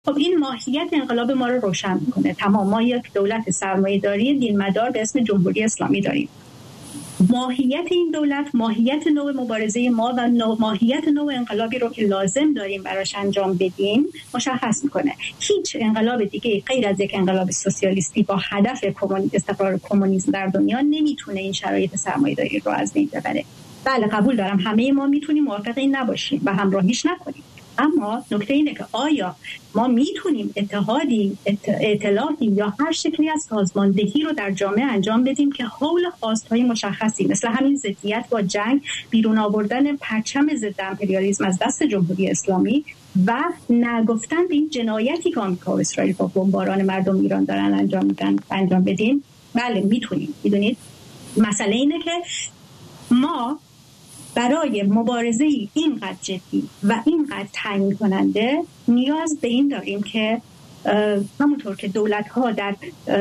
خب این ماهیت انقلاب ما رو روشن میکنه. تمام، ما یک دولت سرمایه‌داری دینمدار به اسم جمهوری اسلامی داریم. ماهیت این دولت، ماهیت نوع مبارزه ما و ماهیت نوع انقلابی رو که لازم داریم براش انجام بدیم مشخص میکنه. هیچ انقلاب دیگه غیر از یک انقلاب سوسیالیستی با هدف استقرار کمونیسم در دنیا نمیتونه این شرایط سرمایه‌داری رو از بین ببره. بله قبول دارم همه ما میتونیم موافق این نباشیم و همراهیش نکنیم، اما نکته اینه که آیا ما میتونیم اتحادی، ائتلافی یا هر شکلی از سازماندهی رو در جامعه انجام بدیم که حول خواستهای مشخصی مثل همین ضدیت با جنگ، بیرون آوردن پرچم ضد امپریالیسم از دست جمهوری اسلامی و نگفتن به این جنایتی که آمریکا و اسرائیل با بمباران مردم ایران دارن انجام بدیم؟ بله میتونیم. میدونید مسئله اینه که ما برای مبارزه اینقدر جدی و اینقدر تعیین کننده نیاز به این داریم که همونطور که دولت‌ها در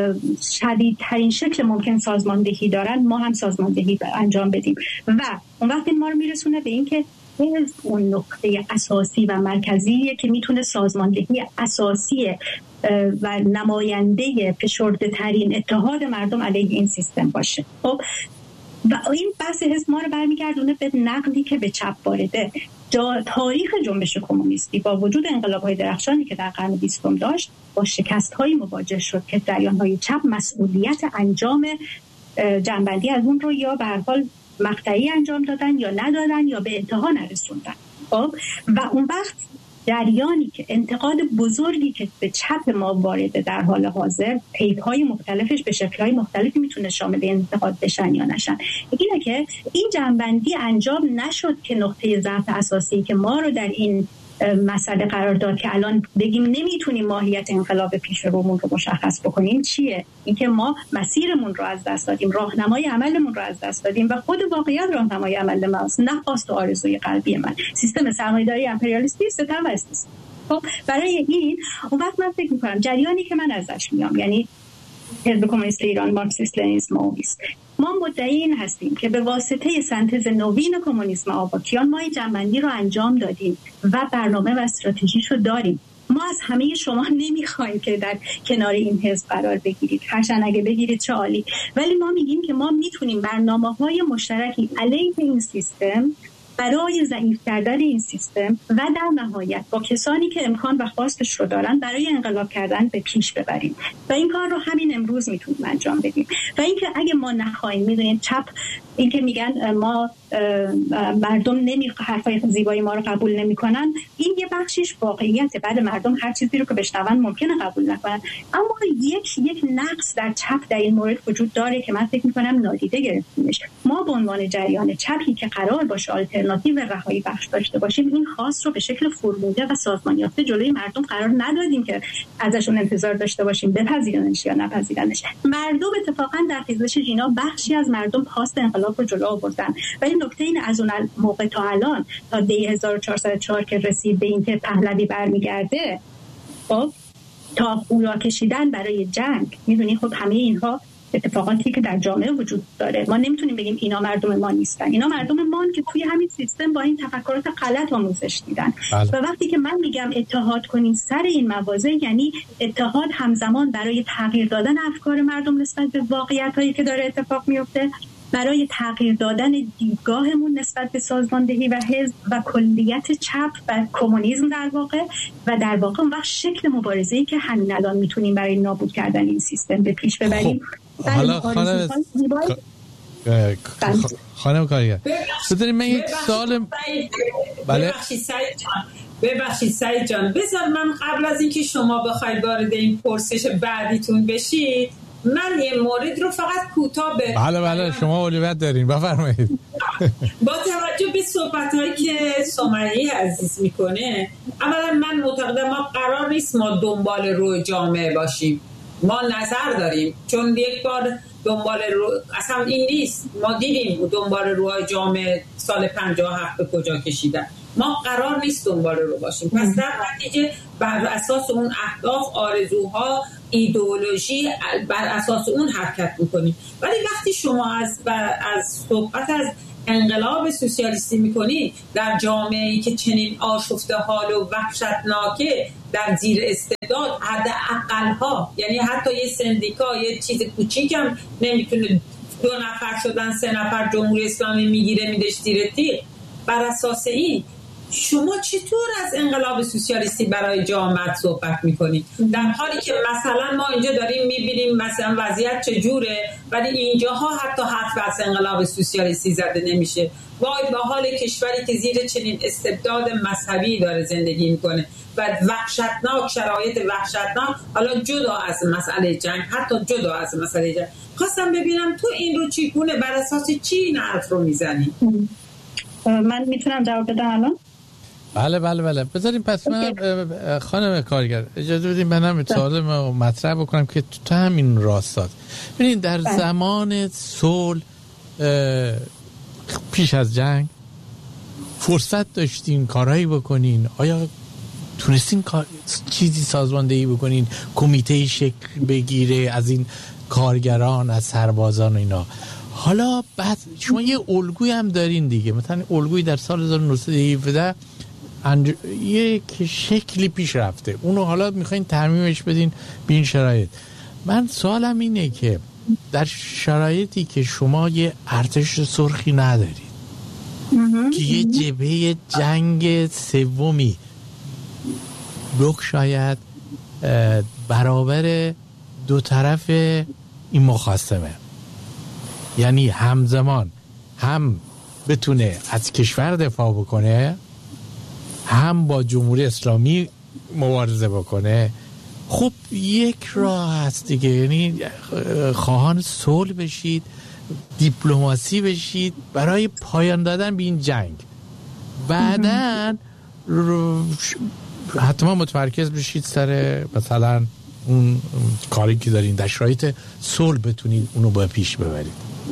شدیدترین شکل ممکن سازماندهی دارن، ما هم سازماندهی انجام بدیم و اون وقت این ما رو میرسونه به این که اون نقطه اساسی و مرکزیه که میتونه سازماندهی اساسی و نماینده فشرده ترین اتحاد مردم علیه این سیستم باشه. خب و این بحث حزب ما رو برمیگردونه به نقدی که به چپ وارده. تاریخ جنبش کمونیستی با وجود انقلاب‌های درخشانی که در قرن 20 داشت با شکست‌های مواجه شد که جریان‌های چپ مسئولیت انجام جنبندی از اون رو یا به هر حال مقطعی انجام دادن یا ندادن یا به انتها نرسوندن. خب و اون وقت جریانی که انتقاد بزرگی که به چپ ما وارده در حال حاضر، تیپ‌های مختلفش به شکل‌های مختلفی میتونه شامل انتقاد بشن یا نشن، اینه که این جنبندی انجام نشد که نقطه ضعف اساسی که ما رو در این مسئله قرار داد که الان بگیم نمیتونیم ماهیت انقلاب پیش رومون رو مشخص بکنیم چیه؟ اینکه ما مسیرمون رو از دست دادیم، راهنمای عملمون رو از دست دادیم و خود واقعیت راهنمای عمل ماست، نه خواست و آرزوی قلبی من. سیستم سرمایه‌داری امپریالیستی ستم و استثمار. خب برای این اون وقت من فکر می‌کنم جریانی که من ازش میام، یعنی حزب کمونیست ایران، مارکسیست لنینیسم، مائویسم، ما مدعی این هستیم که به واسطه سنتز نوین کمونیسم آباکیان ما این جنبندی رو انجام دادیم و برنامه و استراتژیشو داریم. ما از همه شما نمیخوایم که در کنار این حزب قرار بگیرید، هرچند اگه بگیرید چه عالی، ولی ما میگیم که ما میتونیم برنامه‌های مشترکی علیه این سیستم برای ضعیف کردن این سیستم و در نهایت با کسانی که امکان و خواستش رو دارن برای انقلاب کردن به پیش ببریم و این کار رو همین امروز میتونیم انجام بدیم. و اینکه اگه ما نخواهیم، میدونید چپ اینکه میگن ما مردم حرفای زیبای ما رو قبول نمیکنن، این یه بخشش واقعیته. بعد مردم هر چیزی رو که بشنون ممکنه قبول نکنن، اما یک نقص در چپ در این مورد وجود داره که من فکر میکنم نادیده گرفتیمش. ما به عنوان جریان چپی که قرار باشه آلترناتیو رهایی بخش داشته باشیم، این خاص رو به شکل فرموده و سازمان یافته جلوی مردم قرار ندادیم که ازشون انتظار داشته باشیم بپذیرنش یا نپذیرنش. مردم اتفاقا در خیزش جینا بخشی از مردم خواست انقلاب رو جلو آوردن. ولی نکته این از اون موقع تا الان تا دی 1404 که رسید به این که پهلوی برمیگرده، خب تا اولا کشیدن برای جنگ، میدونی خب همه اینها اتفاقاتی که در جامعه وجود داره. ما نمیتونیم بگیم اینا مردم ما نیستن، اینا مردم ما که توی همین سیستم با این تفکرات غلط آموزش دیدن. و وقتی که من میگم اتحاد کنین سر این مواضع، یعنی اتحاد همزمان برای تغییر دادن افکار مردم نسبت به واقعیتایی که داره اتفاق میفته، برای تغییر دادن دیدگاهمون نسبت به سازماندهی و حزب و کلیت چپ و کمونیسم در واقع اون وقت شکل مبارزه‌ای که همین الان میتونیم برای نابود کردن این سیستم به پیش ببریم. حالا خانم کارگر بذارید من یک سوال. بله ببخشید سعید جان، بذار من قبل از اینکه شما بخواید وارد این پرسش بعدیتون بشید من یه مورد رو فقط کوتاه بله شما اولویت دارین، بفرمایید. با توجه به صحبت‌هایی که سمیه عزیز میکنه، اولا من معتقدم ما قرار نیست ما دنبال روی جامعه باشیم. ما نظر داریم، چون یک بار دنبال رو اصلا این نیست. ما دیدیم دنبال روی جامعه سال 57 به کجا کشیدن. ما قرار نیست دنبال رو باشیم. پس در نتیجه بر اساس اون اهداف، آرزوها، ایدئولوژی، بر اساس اون حرکت میکنیم. ولی وقتی شما از صحبت از انقلاب سوسیالیستی میکنی در جامعه‌ای که چنین آشفته حال و وحشتناکه در زیر استبداد، حداقل‌ها یعنی حتی یه سندیکا یه چیز کوچیکم نمیتونه 2 نفر شدن 3 نفر جمهوری اسلامی میگیره میدش زیر تیغ. بر اساس این شما چطور از انقلاب سوسیالیستی برای جامعه صحبت میکنید در حالی که مثلا ما اینجا داریم میبینیم مثلا وضعیت چجوره ولی اینجاها حتی حرف از انقلاب سوسیالیستی زده نمیشه؟ وای به حال کشوری که زیر چنین استبداد مذهبی داره زندگی میکنه و وحشتناک، شرایط وحشتناک، حالا جدا از مسئله جنگ، حتی جدا از مسئله جنگ. خواستم ببینم تو این رو چیگونه بر اساس چی این حرف رو میزنی؟ من میتونم جواب بدم الان؟ بله بذاریم پس من خانم کارگر اجازه بدیم منم سوال مطرح بکنم که تو همین راستات. ببینید در زمان صلح پیش از جنگ فرصت داشتین کارهایی بکنین؟ آیا تونستین چیزی سازماندهی بکنین؟ کمیته شکل بگیره از این کارگران، از سربازان و اینا؟ حالا بعد شما یه الگویی هم دارین دیگه، مثلا الگویی در سال 1917 یک شکلی پیش رفته، اونو حالا میخواین ترمیمش بدین به این شرایط. من سوالم اینه که در شرایطی که شما یه ارتش سرخی ندارید که یه جبهه جنگ سومی بگشاید برابر دو طرف این مخاصمه، یعنی همزمان هم بتونه از کشور دفاع بکنه هم با جمهوری اسلامی مبارزه بکنه، خب یک راه هست دیگه، یعنی خواهان صلح بشید، دیپلماسی بشید برای پایان دادن به این جنگ. بعدن حتما متمرکز بشید سر مثلا اون کاری که دارین در شرایط صلح بتونید اونو با پیش ببرید.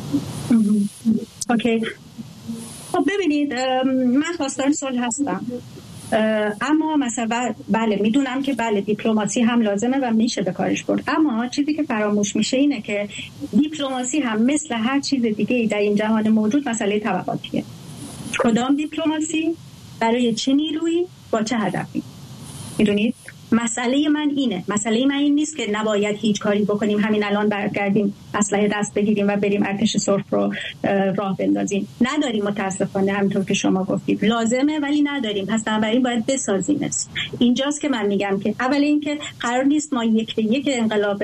اوکی. خب ببینید من خواستار صلح هستم، اما مثلا بله میدونم که بله دیپلماسی هم لازمه و میشه به کارش برد، اما چیزی که فراموش میشه اینه که دیپلماسی هم مثل هر چیز دیگه در این جهان موجود مسئله طبقاتیه. کدام دیپلماسی، برای چه نیرویی، با چه هدفی؟ میدونید مسئله من اینه، مسئله من این نیست که نباید هیچ کاری بکنیم، همین الان برگردیم اسلحه دست بگیریم و بریم ارتش سرخ رو راه بندازیم. نداریم متاسفانه، همونطور که شما گفتید لازمه ولی نداریم، پس بنابراین باید بسازیم. اینجاست که من میگم که اول این که قرار نیست ما یک به یک انقلاب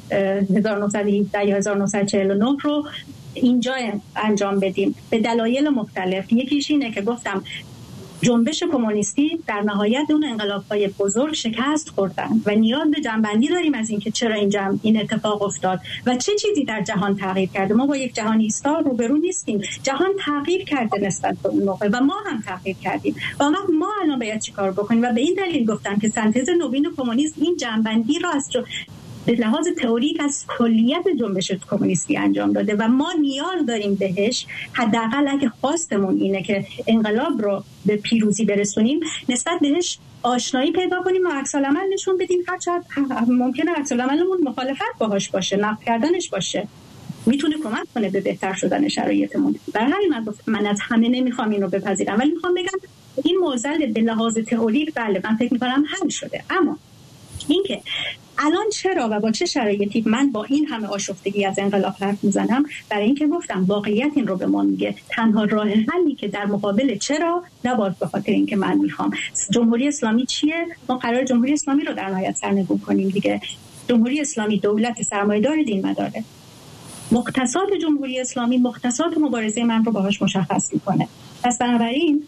1917 یا 1949 رو اینجا انجام بدیم به دلایل مختلف. یکیش اینه که گفتم جنبش کمونیستی در نهایت اون انقلاب‌های بزرگ شکست خوردن و نیاز به جنبندی داریم از اینکه چرا این اتفاق افتاد و چه چیزی در جهان تغییر کرده. ما با یک جهان ایستا روبرو نیستیم، جهان تغییر کرده نسبت به اون موقع و ما هم تغییر کردیم و ما الان باید چیکار بکنیم. و به این دلیل گفتم که سنتز نوین کمونیسم این جنبندی را از به لحاظ تئوریک از کلیت جنبش کمونیستی انجام داده و ما نیاز داریم بهش. حداقل اگه خواستمون اینه که انقلاب رو به پیروزی برسونیم، نسبت بهش آشنایی پیدا کنیم و عکس العمل نشون بدیم، هرچند ممکنه عکس العملمون مخالفت باهاش باشه، نقد کردنش باشه، میتونه کمک کنه به بهتر شدن شرایطمون. برای همین من از همه نمیخوام این رو بپذیرم، ولی میخوام بگم این معضل به لحاظ تئوریک بله من فکر میکنم حل شده، اما اینکه الان چرا و با چه شرایطی من با این همه آشفتگی از انقلاب حرف میزنم، برای اینکه گفتم واقعیت این رو به ما میگه تنها راه حلی که در مقابل چرا نباید به خاطر اینکه من میخوام جمهوری اسلامی چیه، ما قرار جمهوری اسلامی رو در نهایت سرنگون کنیم دیگه. جمهوری اسلامی دولت سرمایه‌دار دین مداره، مقتصات جمهوری اسلامی مقتصات مبارزه من رو باهاش مشخص میکنه. پس بنابراین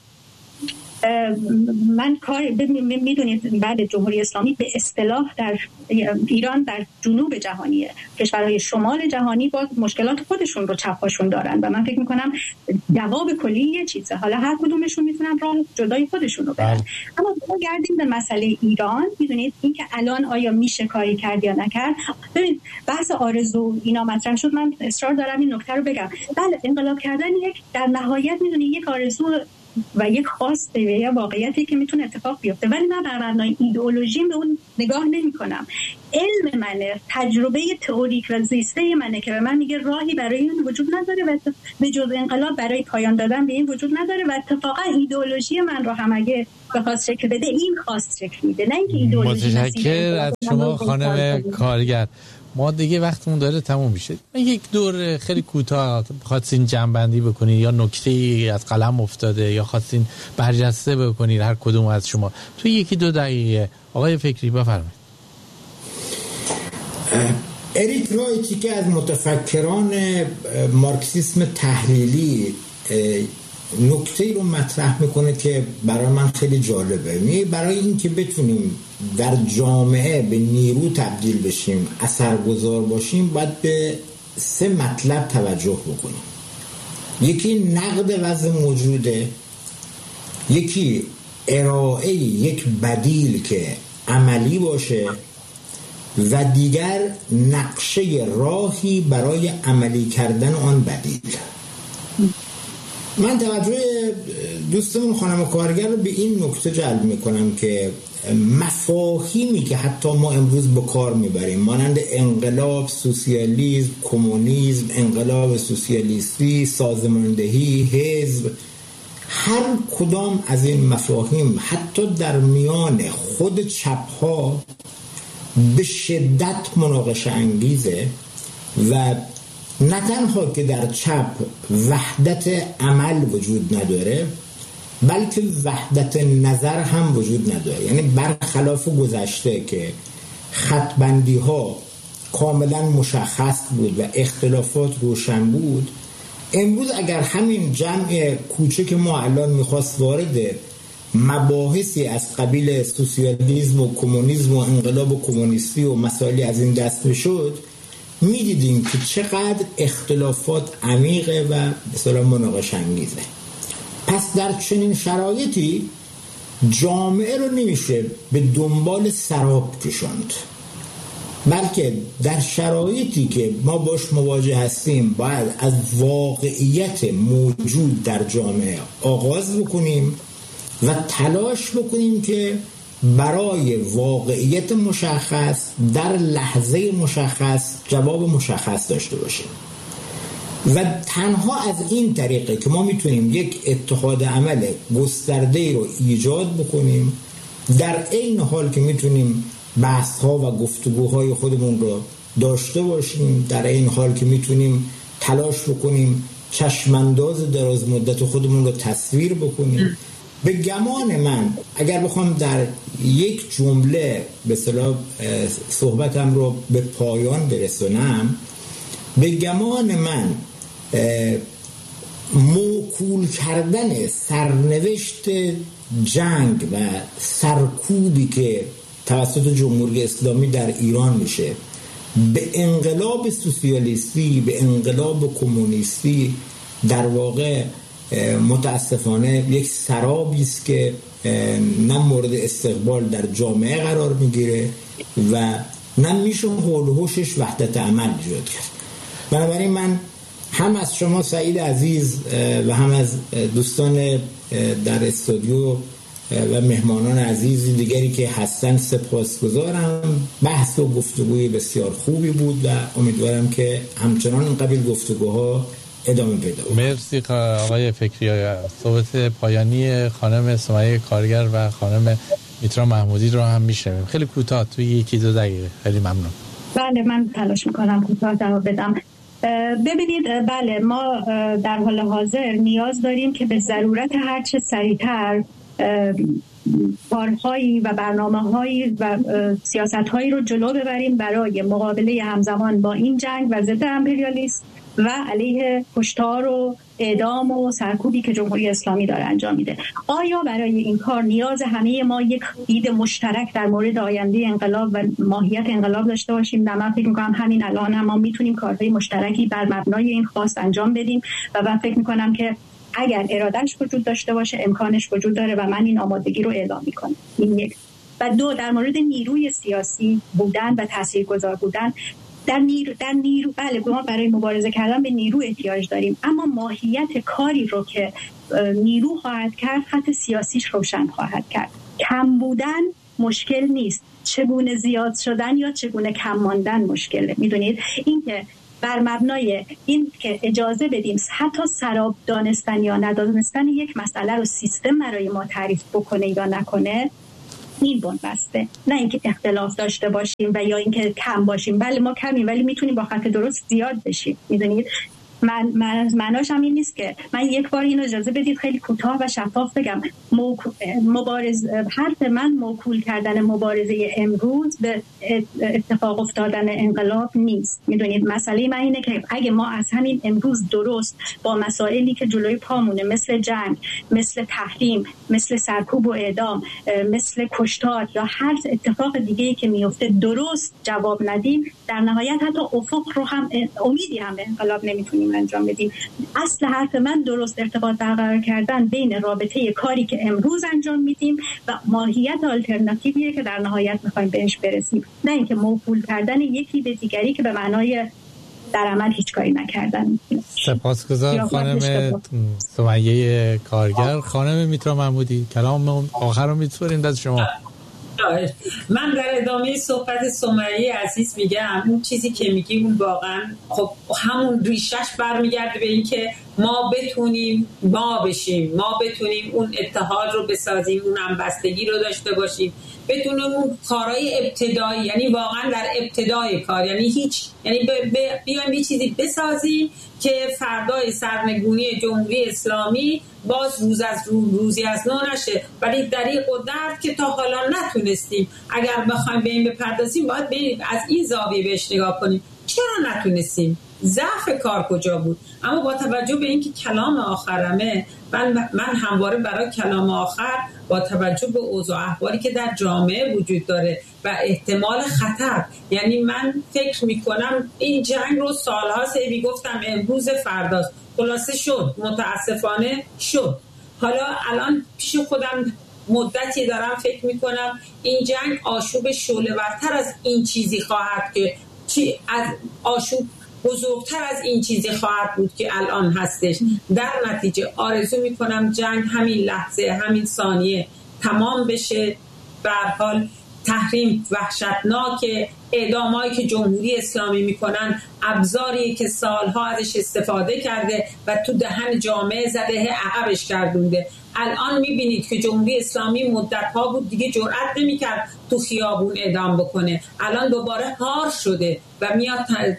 من میدونید بعد جمهوری اسلامی به اصطلاح در ایران در جنوب جهانیه، کشورهای شمال جهانی با مشکلات خودشون رو چپاشون دارن و من فکر میکنم جواب کلی یه چیزه، حالا هر کدومشون میتونن راه جدای خودشون رو برن. اما بگردیم به مسئله ایران، میدونید این که الان آیا میشه کاری کرد یا نکرد، ببین بحث آرزو اینا مطرح شد، من اصرار دارم این نکته رو بگم. بله انقلاب کردن یک در نهایت میدونید یک آرزو و یک خواسته و یک واقعیتی که میتونه اتفاق بیفته، ولی من بر مبنای ایدئولوژی به اون نگاه نمی‌کنم. علم منه، تجربه تئوریک و زیسته منه که به من میگه راهی برای این وجود نداره و به جز انقلاب برای پایان دادن به این وجود نداره و اتفاقا ایدئولوژی من رو هم اگه بخواست شکل بده این خواست شکل میده، نه اینکه ایدئولوژی. متشکرم از شما خانم کارگر. ما دیگه وقتمون داره تموم میشه. من یک دور خیلی کوتاه خواستین جمع‌بندی بکنید یا نکته‌ای از قلم افتاده یا خواستین برجسته بکنید هر کدوم از شما تو یکی دو دقیقه. آقای فکری بفرمایید. اریک رایتی که از متفکران مارکسیسم تحلیلی نکته‌ای رو مطرح میکنه که برای من خیلی جالبه. برای اینکه بتونیم در جامعه به نیرو تبدیل بشیم، اثرگذار باشیم، باید به 3 مطلب توجه بکنیم. یکی نقد وضع موجوده، یکی ارائه یک بدیل که عملی باشه و دیگر نقشه راهی برای عملی کردن آن بدیل. من توجه دوستمون خانم کارگر رو به این نکته جلب میکنم که مفاهیمی که حتی ما امروز به کار میبریم مانند انقلاب، سوسیالیسم، کمونیسم، انقلاب سوسیالیستی، سازماندهی، حزب، هر کدام از این مفاهیم حتی در میان خود چپ‌ها به شدت مناقشه انگیزه و نه تنها که در چپ وحدت عمل وجود نداره بلکه وحدت نظر هم وجود نداره. یعنی برخلاف گذشته که خطبندی ها کاملا مشخص بود و اختلافات روشن بود، امروز اگر همین جمع کوچک ما الان میخواست وارد مباحثی از قبیل سوسیالیسم و کمونیسم و انقلاب کمونیستی و مسائلی از این دست بشد، میدیدیم که چقدر اختلافات عمیقه و بسیار مناقشه انگیزه. پس در چنین شرایطی جامعه رو نمیشه به دنبال سراب کشاند، بلکه در شرایطی که ما باش مواجه هستیم باید از واقعیت موجود در جامعه آغاز بکنیم و تلاش بکنیم که برای واقعیت مشخص در لحظه مشخص جواب مشخص داشته باشیم و تنها از این طریقه که ما میتونیم یک اتحاد عمل گسترده رو ایجاد بکنیم، در عین حال که میتونیم بحث ها و گفتگوهای خودمون رو داشته باشیم، در این حال که میتونیم تلاش بکنیم چشمانداز دراز مدت خودمون رو تصویر بکنیم. به گمان من اگر بخوام در یک جمله به اصطلاح صحبتم رو به پایان برسونم، به گمان من موکول کردن سرنوشت جنگ و سرکوبی که توسط جمهوری اسلامی در ایران میشه به انقلاب سوسیالیستی، به انقلاب کمونیستی، در واقع متاسفانه یک سرابی است که نه مورد استقبال در جامعه قرار میگیره و نه میشه حول و حوشش وحدت عمل ایجاد کرد. بنابراین من هم از شما سعید عزیز و هم از دوستان در استودیو و مهمانان عزیزی دیگری که هستن سپاسگزارم. بحث و گفتگوی بسیار خوبی بود و امیدوارم که همچنان این قبیل گفتگوها ادامه پیدا کنه. مرسی آقای فکری. صحبت پایانی خانم سمیه کارگر و خانم میترا محمودی رو هم میشنویم. خیلی کوتاه توی یکی دو دقیقه. خیلی ممنون. بله من تلاش میکنم کوتاه جواب بدم. ببینید بله ما در حال حاضر نیاز داریم که به ضرورت هرچه سریعتر کارهایی و برنامه‌هایی و سیاست‌هایی رو جلو ببریم برای مقابله همزمان با این جنگ و ضد امپریالیسم و علیه کشتار و اعدام و سرکوبی که جمهوری اسلامی داره انجام میده. آیا برای این کار نیاز همه ما یک دید مشترک در مورد آینده انقلاب و ماهیت انقلاب داشته باشیم؟ نه، من فکر می‌کنم همین الان هم ما میتونیم کارهای مشترکی بر مبنای این خواست انجام بدیم و من فکر می‌کنم که اگر ارادهش وجود داشته باشه امکانش وجود داره و من این آمادگی رو اعلام میکنم. این یک. و دو، در مورد نیروی سیاسی بودن و تاثیرگذار بودن، در نیرو بله، ما برای مبارزه کردن به نیرو احتیاج داریم، اما ماهیت کاری رو که نیرو خواهد کرد خط سیاسیش روشن خواهد کرد. کم بودن مشکل نیست، چگونه زیاد شدن یا چگونه کم ماندن مشکله. میدونید این که بر مبنای این که اجازه بدیم حتی سراب دانستن یا ندانستن یک مسئله رو سیستم برای ما تعریف بکنه یا نکنه، این بنبسته، نه اینکه اختلاف داشته باشیم و یا اینکه کم باشیم. بله ما کمیم ولی میتونیم با خط درست زیاد بشیم. میدونید معناش هم این نیست که من یک بار اینو اجازه بدید خیلی کوتاه و شفاف بگم، حرف من موکول کردن مبارزه امروز به اتفاق افتادن انقلاب نیست. میدونید مسئله من اینه که اگه ما از همین امروز درست با مسائلی که جلوی پامونه، مثل جنگ، مثل تحریم، مثل سرکوب و اعدام، مثل کشتار یا هر اتفاق دیگه‌ای که میفته درست جواب ندیم، در نهایت حتی افق رو هم امیدی هم به انقلاب نمیتونیم انجام بدیم. اصل حرف من درست ارتباط برقرار کردن بین رابطه کاری که امروز انجام میدیم و ماهیت آلترناتیویه که در نهایت میخوایم بهش برسیم، نه اینکه موکول کردن یکی به دیگری که به معنای در عمل هیچ کاری نکردن. سپاسگزار خانم سمیه کارگر. خانم میترا محمودی، کلام آخر رو میسپاریم دست شما. من در ادامه صحبت سمیه عزیز میگم اون چیزی که میگی اون واقعا خب همون ریشش برمیگرده به این که ما بتونیم ما بشیم، ما بتونیم اون اتحاد رو بسازیم، اون همبستگی رو داشته باشیم، بتونیم اون کارهای ابتدایی، یعنی واقعا در ابتدای کار، یعنی بیایم یه چیزی بسازیم که فردای سرنگونی جمهوری اسلامی باز روزی از نو نشه. ولی دریغ و درد که تا حالا نتونستیم، اگر بخوایم به این بپردازیم باید از این زاویه بهش نگاه کنیم. چرا نتونستیم؟ ضعف کار کجا بود؟ اما با توجه به اینکه کلام آخرمه، من همواره برای کلام آخر با توجه به اوضاع احوالی که در جامعه وجود داره و احتمال خطر، یعنی من فکر میکنم این جنگ رو سالها سیبی گفتم امروز فرداست، خلاصه شد، متاسفانه شد. حالا الان پیش خودم مدتی دارم فکر میکنم این جنگ آشوب شعله‌ورتر از این چیزی خواهد که از آشوب بزرگتر از این چیزی خواهد بود که الان هستش. در نتیجه آرزو میکنم جنگ همین لحظه، همین ثانیه تمام بشه. به هر حال تحریم وحشتناک، اعدامایی که جمهوری اسلامی میکنن ابزاری که سالها ازش استفاده کرده و تو دهن جامعه زده عقبش گردونده. الان میبینید که جمهوری اسلامی مدت‌ها بود دیگه جرئت نمی‌کرد تو خیابون اعدام بکنه، الان دوباره هار شده و میاد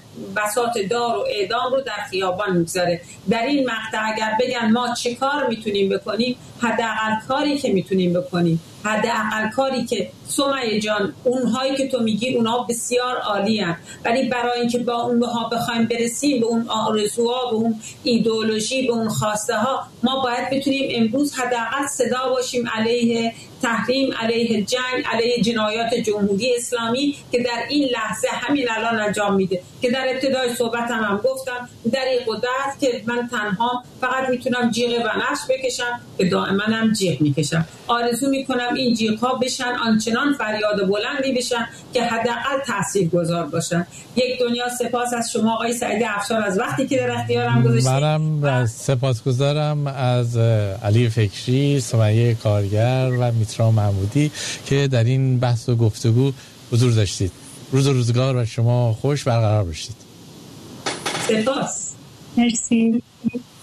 بساط دار و اعدام رو در خیابان میگذاره. در این مقطع اگر بگن ما چه کار میتونیم بکنیم، حداقل کاری که میتونیم بکنیم، حداقل کاری که سمیه جان اونهایی که تو میگی اونها بسیار عالی هستند، ولی برای اینکه با اونها بخوایم برسیم به اون آرزوها، به اون ایدئولوژی، به اون خواسته ها، ما باید بتونیم امروز حداقل صدا باشیم علیه تحریم، علیه جنگ، علیه جنایات جمهوری اسلامی که در این لحظه همین الان انجام میده. که در ابتدای صحبتم هم گفتم دریغ و درد که من تنها فقط میتونم جیغ بنفش بکشم که دائما هم جیغ میکشم. آرزو میکنم این جیغ ها بشن آنچنان فریاد بلندی بشن که حداقل تاثیرگذار باشن. یک دنیا سپاس از شما آقای سعید افشار از وقتی که در اختیارم گذاشتید. منم سپاسگزارم از علی فکری، سمیه کارگر و میترا محمودی که در این بحث و گفتگو حضور داشتید. روز و روزگار و شما خوش برقرار باشید. سپاس. مرسی.